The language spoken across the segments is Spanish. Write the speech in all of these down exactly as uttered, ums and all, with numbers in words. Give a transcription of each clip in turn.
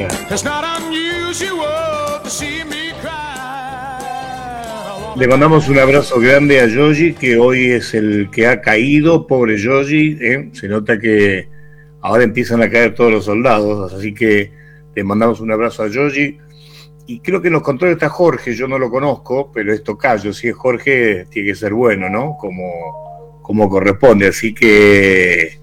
bienvenida. Le mandamos un abrazo grande a Yogi, que hoy es el que ha caído, pobre Yogi, ¿eh? Se nota que ahora empiezan a caer todos los soldados, así que le mandamos un abrazo a Yogi. Y creo que en los controles está Jorge, yo no lo conozco, pero es tocayo, si es Jorge tiene que ser bueno, ¿no? Como, como corresponde, así que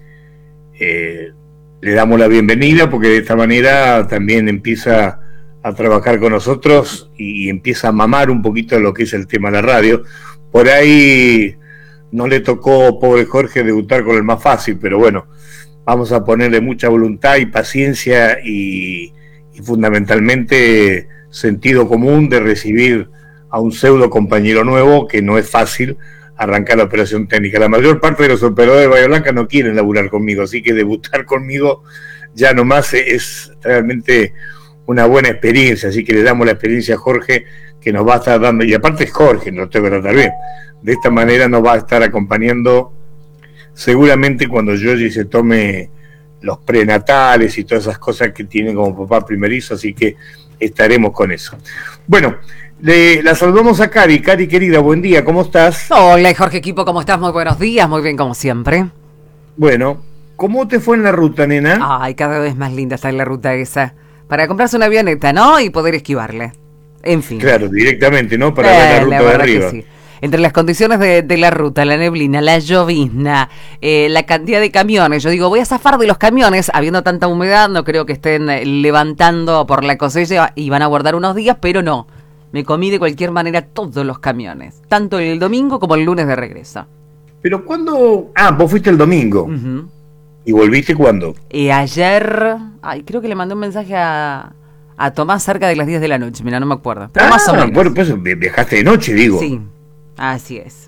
eh, le damos la bienvenida, porque de esta manera también empieza a trabajar con nosotros y empieza a mamar un poquito de lo que es el tema de la radio. Por ahí no le tocó, pobre Jorge, debutar con el más fácil, pero bueno, vamos a ponerle mucha voluntad y paciencia y, y fundamentalmente sentido común de recibir a un pseudo compañero nuevo, que no es fácil arrancar la operación técnica. La mayor parte de los operadores de Bahía Blanca no quieren laburar conmigo, así que debutar conmigo ya nomás es realmente una buena experiencia, así que le damos la experiencia a Jorge, que nos va a estar dando, y aparte es Jorge, nos tengo que tratar bien, de esta manera nos va a estar acompañando seguramente cuando Yogi se tome los prenatales y todas esas cosas que tiene como papá primerizo, así que estaremos con eso. Bueno, le, la saludamos a Cari. Cari, querida, buen día, ¿cómo estás? Hola, Jorge Equipo, ¿cómo estás? Muy buenos días, muy bien como siempre. Bueno, ¿cómo te fue en la ruta, nena? Ay, cada vez más linda está en la ruta esa. Para comprarse una avioneta, ¿no? Y poder esquivarle. En fin. Claro, directamente, ¿no? Para eh, ver la ruta la de arriba. Sí. Entre las condiciones de, de la ruta, la neblina, la llovizna, eh, la cantidad de camiones. Yo digo, voy a zafar de los camiones, habiendo tanta humedad, no creo que estén levantando por la cosecha y van a guardar unos días, pero no. Me comí de cualquier manera todos los camiones, tanto el domingo como el lunes de regreso. ¿Pero cuándo? Ah, vos fuiste el domingo. Uh-huh. ¿Y volviste cuándo? Eh, ayer, ay, creo que le mandé un mensaje a, a Tomás cerca de las diez de la noche, mira, no me acuerdo. Pero ah, más o menos. Bueno, pues viajaste de noche, digo. Sí, así es.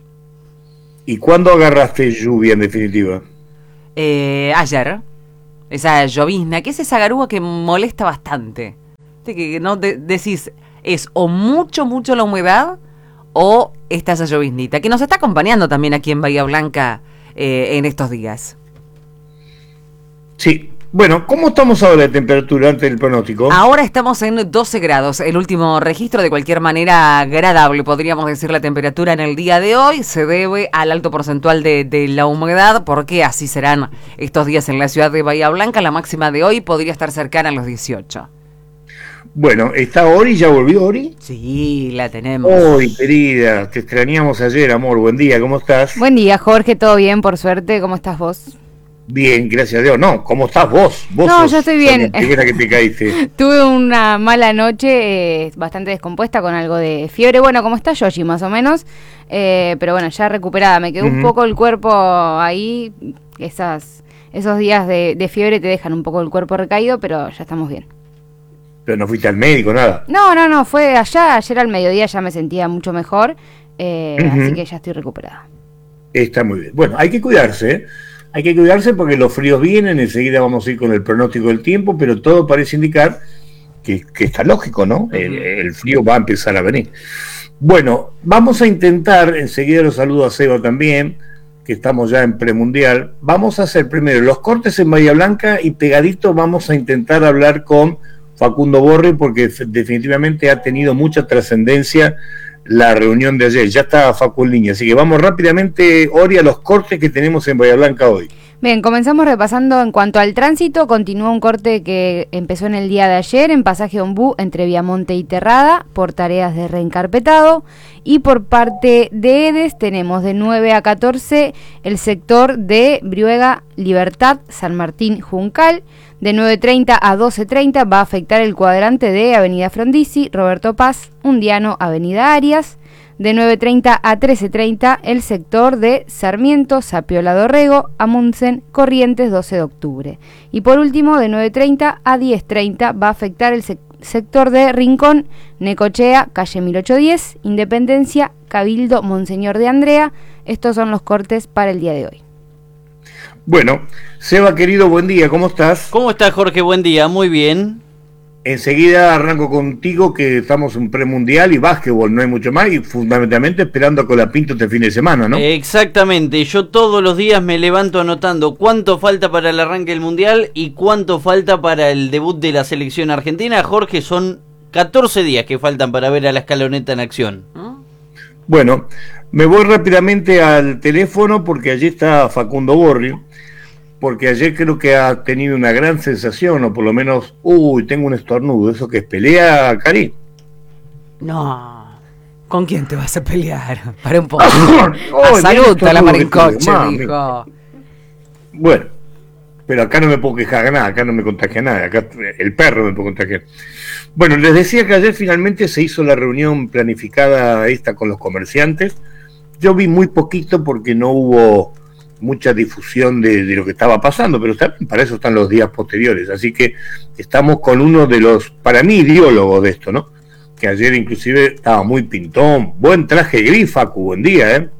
¿Y cuándo agarraste lluvia en definitiva? Eh, ayer, esa llovizna, que es esa garúa que molesta bastante. Que no de, decís, es o mucho, mucho la humedad o está esa lloviznita, que nos está acompañando también aquí en Bahía Blanca eh, en estos días. Sí, bueno, ¿cómo estamos ahora de temperatura ante el pronóstico? Ahora estamos en doce grados, el último registro, de cualquier manera agradable, podríamos decir, la temperatura en el día de hoy se debe al alto porcentual de, de la humedad, porque así serán estos días en la ciudad de Bahía Blanca. La máxima de hoy podría estar cercana a los dieciocho. Bueno, ¿está Ori? ¿Ya volvió Ori? Sí, la tenemos. Ori, querida, te extrañamos ayer, amor, buen día, ¿cómo estás? Buen día, Jorge, todo bien, por suerte, ¿cómo estás vos? Bien, gracias a Dios. No, ¿cómo estás vos? Vos no, sos, yo estoy bien. La primera que te caíste. Tuve una mala noche, eh, bastante descompuesta, con algo de fiebre. Bueno, como está Yoshi, más o menos. Eh, pero bueno, ya recuperada. Me quedó uh-huh. un poco el cuerpo ahí. Esas, esos días de, de fiebre te dejan un poco el cuerpo recaído, pero ya estamos bien. ¿Pero no fuiste al médico, nada? No, no, no. Fue allá. Ayer al mediodía ya me sentía mucho mejor. Eh, uh-huh. Así que ya estoy recuperada. Está muy bien. Bueno, hay que cuidarse, ¿eh? Hay que cuidarse porque los fríos vienen, enseguida vamos a ir con el pronóstico del tiempo, pero todo parece indicar que, que está lógico, ¿no? El, el frío va a empezar a venir. Bueno, vamos a intentar, enseguida los saludo a Seba también, que estamos ya en premundial. Vamos a hacer primero los cortes en Bahía Blanca y pegadito vamos a intentar hablar con Facundo Borri, porque definitivamente ha tenido mucha trascendencia la reunión de ayer. Ya está Facu en línea, así que vamos rápidamente, Ori, a los cortes que tenemos en Bahía Blanca hoy. Bien, comenzamos repasando en cuanto al tránsito. Continúa un corte que empezó en el día de ayer en Pasaje Ombú entre Viamonte y Terrada por tareas de reencarpetado, y por parte de EDES tenemos de nueve a catorce el sector de Brihuega, Libertad, San Martín, Juncal. De nueve treinta a doce treinta va a afectar el cuadrante de Avenida Frondizi, Roberto Paz, Undiano, Avenida Arias. De nueve treinta a trece treinta el sector de Sarmiento, Sapiola Dorrego, Amundsen, Corrientes, doce de octubre. Y por último, de nueve treinta a diez treinta va a afectar el sec- sector de Rincón, Necochea, calle mil ochocientos diez, Independencia, Cabildo, Monseñor de Andrea. Estos son los cortes para el día de hoy. Bueno, Seba, querido, buen día, ¿cómo estás? ¿Cómo estás, Jorge? Buen día, muy bien. enseguida arranco contigo, que estamos en premundial y básquetbol, no hay mucho más, y fundamentalmente esperando a Colapinto este fin de semana, ¿no? Exactamente, yo todos los días me levanto anotando cuánto falta para el arranque del mundial y cuánto falta para el debut de la selección argentina. Jorge, son catorce días que faltan para ver a la Escaloneta en acción. Bueno, me voy rápidamente al teléfono porque allí está Facundo Borri, porque ayer creo que ha tenido una gran sensación, o por lo menos, uy, tengo un estornudo, eso que es pelea, Cari. No, ¿con quién te vas a pelear? Para un poco. Oh, salud a la Marincoche, mami. dijo. Bueno, pero acá no me puedo quejar de nada, acá no me contagia nada, acá el perro me puede contagiar. Bueno, les decía que ayer finalmente se hizo la reunión planificada esta con los comerciantes. Yo vi muy poquito porque no hubo mucha difusión de, de lo que estaba pasando, pero también para eso están los días posteriores, así que estamos con uno de los, para mí, ideólogos de esto, ¿no? Que ayer inclusive estaba muy pintón, buen traje gris, Facu, buen día, ¿eh?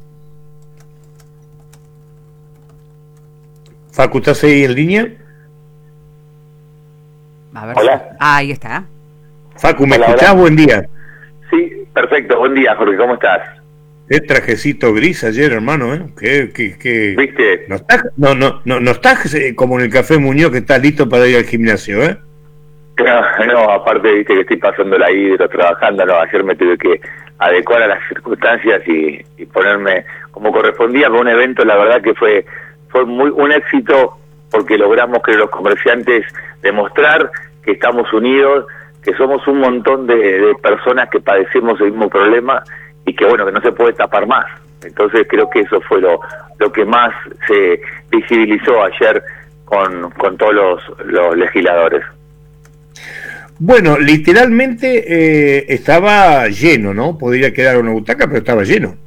Facu, ¿estás ahí en línea? A ver. Hola. Ah, ahí está. Facu, ¿me Hola, escuchás? hola. Buen día. Sí, perfecto. Buen día, Jorge. ¿Cómo estás? Qué trajecito gris ayer, hermano, ¿eh? ¿Qué, qué, qué? ¿Viste? No estás, no, no, no, no estás eh, como en el Café Muñoz, que estás listo para ir al gimnasio, ¿eh? No, no, aparte, viste que estoy pasando la hidro, trabajando, no, ayer me tuve que adecuar a las circunstancias y, y ponerme como correspondía con un evento, la verdad que fue fue muy un éxito, porque logramos que los comerciantes demostrar que estamos unidos, que somos un montón de, de personas que padecemos el mismo problema y que bueno, que no se puede tapar más. Entonces creo que eso fue lo, lo que más se visibilizó ayer con, con todos los, los legisladores. Bueno, literalmente eh, estaba lleno, ¿no? Podría quedar una butaca, pero estaba lleno.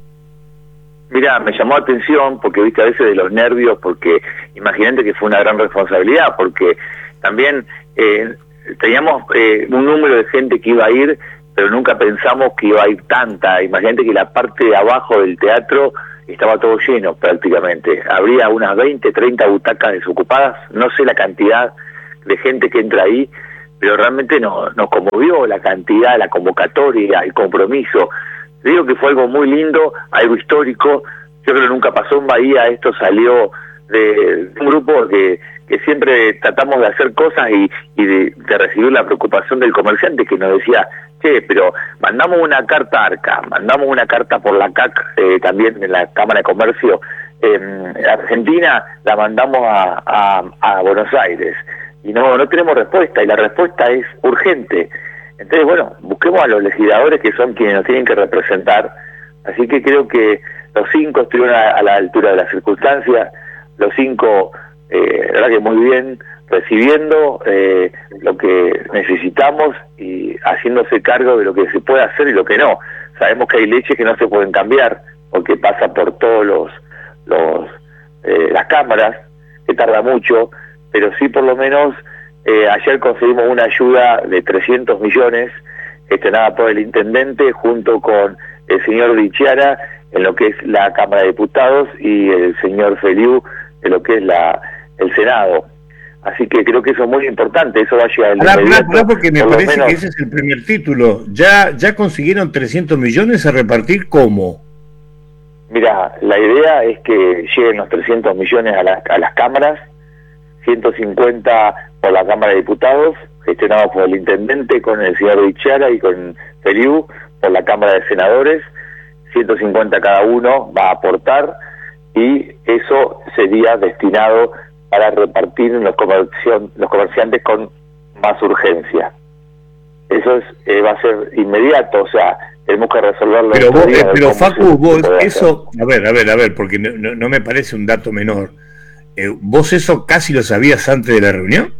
Mira, me llamó la atención porque viste a veces de los nervios, porque imagínate que fue una gran responsabilidad, porque también eh, teníamos eh, un número de gente que iba a ir, pero nunca pensamos que iba a ir tanta. Imagínate que la parte de abajo del teatro estaba todo lleno prácticamente. Habría unas veinte, treinta butacas desocupadas, no sé la cantidad de gente que entra ahí, pero realmente nos, nos conmovió la cantidad, la convocatoria, el compromiso. Digo que fue algo muy lindo, algo histórico. Yo creo que nunca pasó en Bahía, esto salió de un grupo que, que siempre tratamos de hacer cosas y, y de, de recibir la preocupación del comerciante, que nos decía, che, pero mandamos una carta a ARCA, mandamos una carta por la C A C, eh, también en la Cámara de Comercio, en Argentina la mandamos a, a, a Buenos Aires, y no, no tenemos respuesta, y la respuesta es urgente. Entonces, bueno, busquemos a los legisladores, que son quienes nos tienen que representar. Así que creo que los cinco estuvieron a, a la altura de las circunstancias, los cinco, eh, la verdad que muy bien, recibiendo eh, lo que necesitamos y haciéndose cargo de lo que se puede hacer y lo que no. Sabemos que hay leyes que no se pueden cambiar, porque pasa por todos los, los eh, las cámaras, que tarda mucho, pero sí por lo menos eh, ayer conseguimos una ayuda de trescientos millones, gestionada por el intendente junto con el señor Dichiara en lo que es la Cámara de Diputados y el señor Feliu en lo que es la el Senado. Así que creo que eso es muy importante, eso va a llegar al inmediato. Claro, porque me por parece menos... que ese es el primer título. ¿Ya ya consiguieron trescientos millones a repartir cómo? Mira, la idea es que lleguen los trescientos millones a, la, a las cámaras, ciento cincuenta por la Cámara de Diputados, gestionado por el intendente con el señor Dichiara y con Feliu, por la Cámara de Senadores, ciento cincuenta cada uno va a aportar, y eso sería destinado para repartir en los, comercio, los comerciantes con más urgencia. Eso es eh, va a ser inmediato, o sea, tenemos que resolverlo. Pero vos, eh, pero Facu, vos eso, a ver, a ver, a ver, porque no, no, no me parece un dato menor. Eh, ¿Vos eso casi lo sabías antes de la reunión?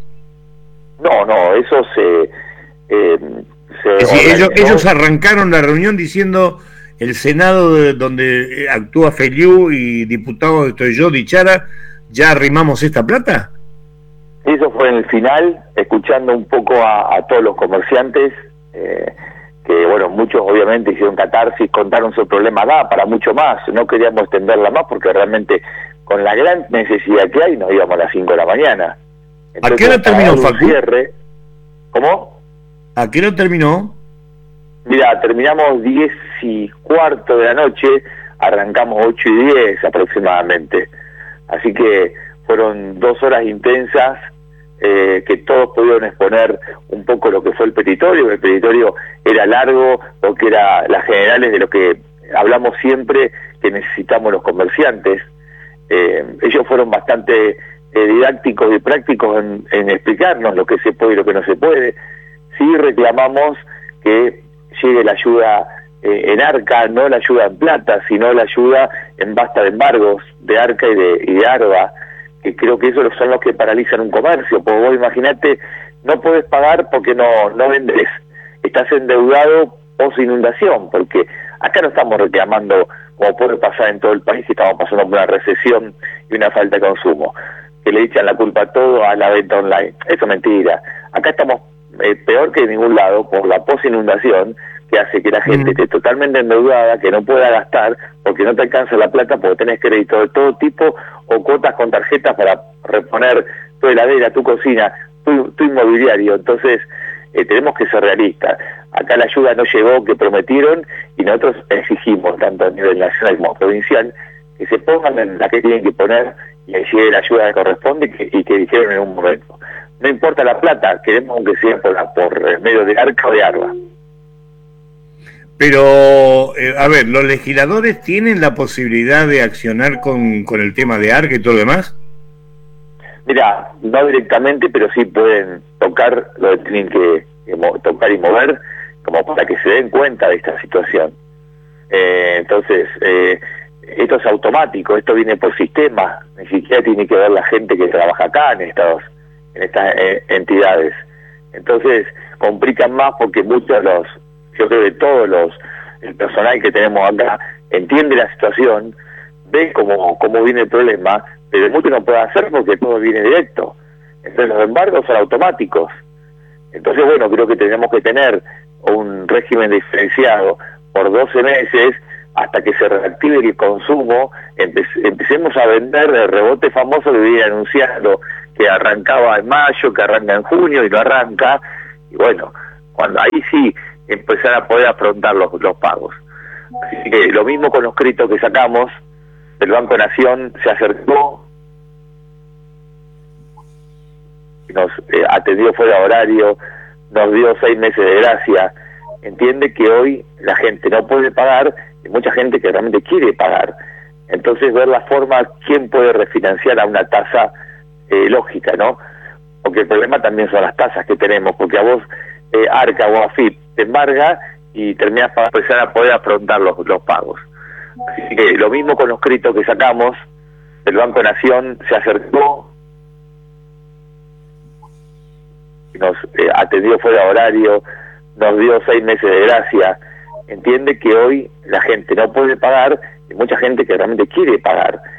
No, no, eso se... Eh, se es decir, ellos, ellos arrancaron la reunión diciendo el Senado de, donde actúa Feliu y diputado estoy yo, Dichara, ¿ya arrimamos esta plata? Eso fue en el final, escuchando un poco a, a todos los comerciantes, eh, que bueno, muchos obviamente hicieron catarsis, contaron su problema, da para mucho más, no queríamos extenderla más porque realmente con la gran necesidad que hay nos íbamos a las cinco de la mañana. Entonces, ¿a qué hora terminó, Facu? Cierre, ¿cómo? ¿A qué hora terminó? Mira, terminamos diez y cuarto de la noche, arrancamos ocho y diez aproximadamente. Así que fueron dos horas intensas, eh, que todos pudieron exponer un poco lo que fue el petitorio. El petitorio era largo, porque era las generales de lo que hablamos siempre que necesitamos los comerciantes. Eh, ellos fueron bastante eh, didácticos y prácticos en, en explicarnos lo que se puede y lo que no se puede. Sí reclamamos que llegue la ayuda eh, en Arca, no la ayuda en plata, sino la ayuda en basta de embargos de Arca y de, y de Arba, que creo que esos son los que paralizan un comercio. Porque vos imaginate, no podés pagar porque no, no vendés, estás endeudado post inundación, porque acá no estamos reclamando, como puede pasar en todo el país, que estamos pasando por una recesión y una falta de consumo, que le echan la culpa a todo a la venta online. Eso es mentira. Acá estamos eh, peor que en ningún lado por la post inundación, que hace que la gente mm. esté totalmente endeudada, que no pueda gastar porque no te alcanza la plata, porque tenés crédito de todo tipo o cuotas con tarjetas para reponer tu heladera, tu cocina, tu, tu inmobiliario. Entonces eh, tenemos que ser realistas. Acá la ayuda no llegó que prometieron, y nosotros exigimos, tanto a nivel nacional como provincial, que se pongan en la que tienen que poner y que llegue la ayuda que corresponde y que, y que dijeron en un momento. No importa la plata, queremos aunque sea por, la, por medio de Arca o de Arba. Pero, eh, a ver, ¿los legisladores tienen la posibilidad de accionar con, con el tema de Arca y todo lo demás? Mira, no directamente, pero sí pueden tocar lo que tienen que, que mo- tocar y mover, como para que se den cuenta de esta situación. Eh, entonces, eh, esto es automático, esto viene por sistema, ni siquiera tiene que ver la gente que trabaja acá en estos, en estas eh, entidades. Entonces, complican más porque muchos de los, yo creo que todos los, el personal que tenemos acá entiende la situación, ve cómo, cómo viene el problema, pero mucho no puede hacer porque todo viene directo. Entonces los embargos son automáticos. Entonces, bueno, creo que tenemos que tener un régimen diferenciado por doce meses hasta que se reactive el consumo, empe- empecemos a vender el rebote famoso que viene anunciando que arrancaba en mayo, que arranca en junio y no arranca, y bueno, cuando ahí sí empezar a poder afrontar los, los pagos. Así que lo mismo con los créditos que sacamos, el Banco Nación se acercó, nos eh, atendió fuera de horario, nos dio seis meses de gracia. Entiende que hoy la gente no puede pagar, y mucha gente que realmente quiere pagar. Entonces ver la forma, quién puede refinanciar a una tasa eh, lógica, ¿no? Porque el problema también son las tasas que tenemos, porque a vos, eh, Arca o A F I P, te embarga y terminas para empezar a poder afrontar los, los pagos. Así que lo mismo con los créditos que sacamos, el Banco Nación se acercó, nos eh, atendió fuera de horario, nos dio seis meses de gracia. Entiende que hoy la gente no puede pagar, y mucha gente que realmente quiere pagar.